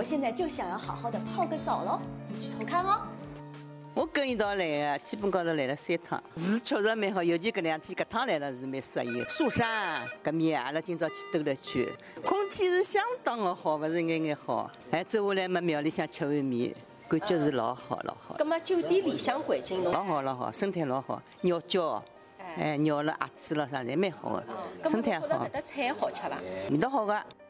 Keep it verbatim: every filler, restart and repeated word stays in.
现在就想要好好的泡个澡喽，不许偷看哦。 我跟一道来的，基本高头来了三趟，是确实蛮好，尤其搿两天搿趟来了是蛮适宜。蜀山搿面阿拉今朝去兜了圈，空气是相当的好，勿是眼眼好。还走下来嘛，庙里向吃碗面，感觉是老好老好。 葛么酒店里向环境侬？ 老好老好，生态老好，鸟叫，哎鸟了鸭子了啥侪蛮好的，生态好。 搿搭菜好吃伐？ 味道好个。